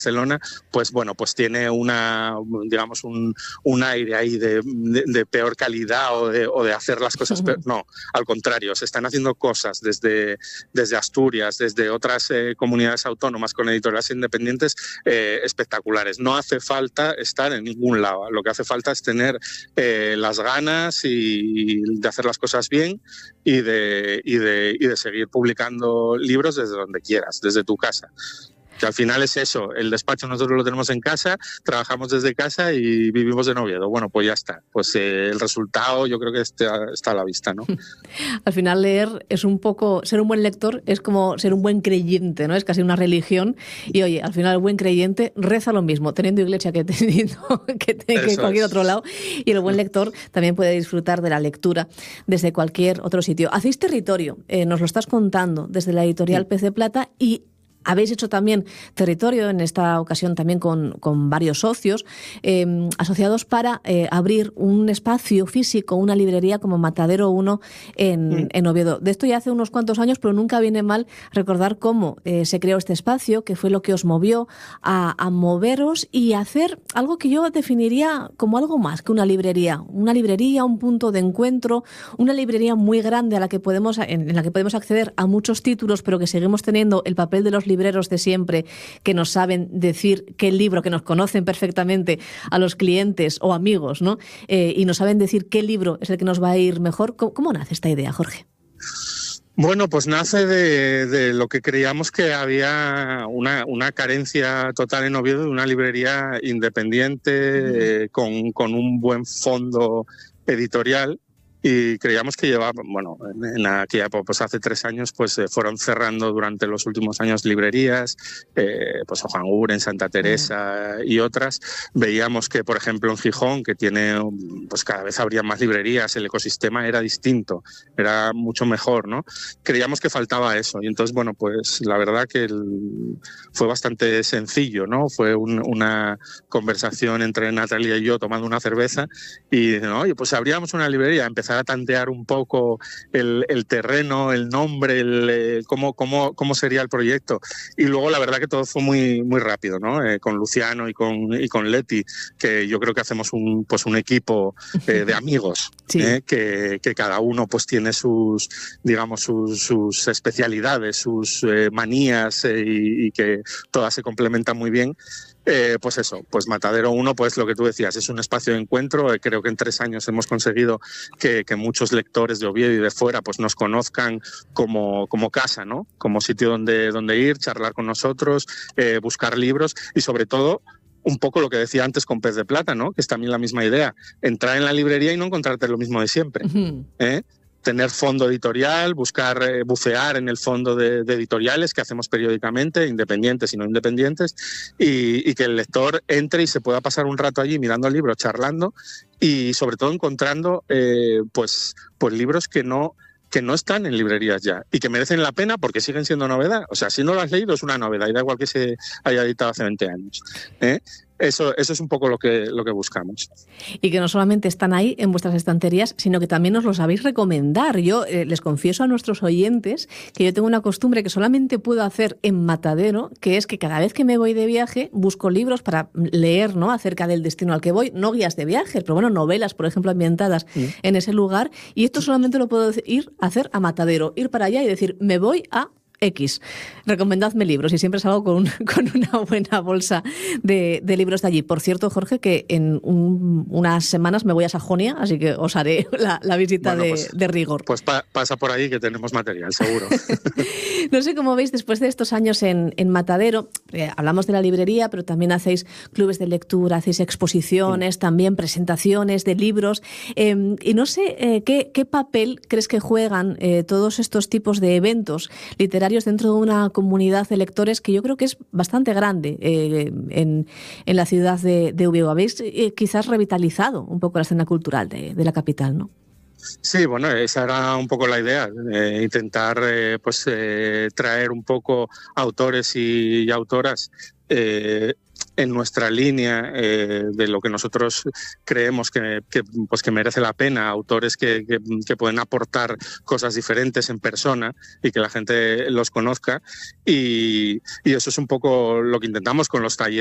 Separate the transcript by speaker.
Speaker 1: Barcelona, pues bueno, pues tiene digamos un aire ahí de peor calidad o de hacer las cosas peor. No, al contrario, se están haciendo cosas desde Asturias, desde otras comunidades autónomas con editoriales independientes espectaculares. No hace falta estar en ningún lado, lo que hace falta es tener las ganas y de hacer las cosas bien y de seguir publicando libros desde donde quieras, desde tu casa. Que al final es eso, el despacho nosotros lo tenemos en casa, trabajamos desde casa y vivimos en Oviedo. Bueno, pues ya está. Pues el resultado yo creo que está a la vista, ¿no?
Speaker 2: Al final leer es un poco, ser un buen lector es como ser un buen creyente, ¿no? Es casi una religión. Y oye, al final el buen creyente reza lo mismo, teniendo iglesia que teniendo que cualquier otro lado. Y el buen lector también puede disfrutar de la lectura desde cualquier otro sitio. Hacéis territorio, nos lo estás contando, desde la editorial Pez de Plata, y habéis hecho también territorio, en esta ocasión también con varios socios asociados para abrir un espacio físico, una librería como Matadero 1 en Oviedo. De esto ya hace unos cuantos años, pero nunca viene mal recordar cómo se creó este espacio, que fue lo que os movió a moveros y hacer algo que yo definiría como algo más que una librería, un punto de encuentro, una librería muy grande en la que podemos acceder a muchos títulos, pero que seguimos teniendo el papel de los libreros de siempre, que nos saben decir qué libro, que nos conocen perfectamente a los clientes o amigos, ¿no? Y nos saben decir qué libro es el que nos va a ir mejor. ¿Cómo nace esta idea, Jorge?
Speaker 1: Bueno, pues nace de lo que creíamos que había una carencia total en Oviedo de una librería independiente con un buen fondo editorial. Y creíamos que en aquella época, pues hace 3 años, pues fueron cerrando durante los últimos años librerías, pues Juan Uren, Santa Teresa y otras. Veíamos que, por ejemplo, en Gijón, que tiene, pues cada vez habría más librerías, el ecosistema era distinto, era mucho mejor, ¿no? Creíamos que faltaba eso. Y entonces, bueno, pues la verdad que fue bastante sencillo, ¿no? Fue una conversación entre Natalia y yo tomando una cerveza y, oye, pues abríamos una librería, empezar a tantear un poco el terreno, el nombre, cómo sería el proyecto. Y luego la verdad que todo fue muy, muy rápido, ¿no? Con Luciano y con Leti, que yo creo que hacemos un equipo de amigos, sí. Que cada uno pues tiene sus especialidades, sus manías y que todas se complementan muy bien. Pues eso, pues Matadero 1, pues lo que tú decías, es un espacio de encuentro. Creo que en 3 años hemos conseguido que muchos lectores de Oviedo y de fuera pues nos conozcan como casa, ¿no? Como sitio donde ir, charlar con nosotros, buscar libros y sobre todo un poco lo que decía antes con Pez de Plata, ¿no? Que es también la misma idea, entrar en la librería y no encontrarte lo mismo de siempre. Tener fondo editorial, buscar bucear en el fondo de editoriales que hacemos periódicamente, independientes y no independientes, y que el lector entre y se pueda pasar un rato allí mirando el libro, charlando y sobre todo encontrando pues libros que no están en librerías ya y que merecen la pena porque siguen siendo novedad. O sea, si no lo has leído es una novedad y da igual que se haya editado hace 20 años. Eso es un poco lo que buscamos.
Speaker 2: Y que no solamente están ahí en vuestras estanterías, sino que también nos lo sabéis recomendar. Yo les confieso a nuestros oyentes que yo tengo una costumbre que solamente puedo hacer en Matadero, que es que cada vez que me voy de viaje busco libros para leer, ¿no?, acerca del destino al que voy, no guías de viajes, pero bueno, novelas, por ejemplo, ambientadas en ese lugar, y esto solamente lo puedo ir a hacer a Matadero, ir para allá y decir, me voy a X. Recomendadme libros y siempre salgo con una buena bolsa de libros de allí. Por cierto, Jorge, que en unas semanas me voy a Sajonia, así que os haré la visita de rigor.
Speaker 1: Pues pasa por ahí que tenemos material, seguro.
Speaker 2: No sé cómo veis después de estos años en Matadero. Hablamos de la librería, pero también hacéis clubes de lectura, hacéis exposiciones, también presentaciones de libros. Y no sé qué papel crees que juegan todos estos tipos de eventos literarios dentro de una comunidad de lectores que yo creo que es bastante grande en la ciudad de Oviedo. Habéis quizás revitalizado un poco la escena cultural de la capital, ¿no?
Speaker 1: Sí, bueno, esa era un poco la idea, intentar traer un poco autores y autoras en nuestra línea de lo que nosotros creemos que merece la pena, autores que pueden aportar cosas diferentes en persona y que la gente los conozca, y eso es un poco lo que intentamos con los talleres